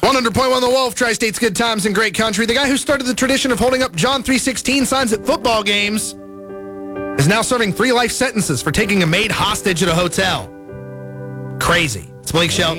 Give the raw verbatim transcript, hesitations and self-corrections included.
one hundred point one The Wolf, Tri-State's good times and great country. The guy who started the tradition of holding up John three sixteen signs at football games is now serving three life sentences for taking a maid hostage at a hotel. Crazy. It's Blake Shelton.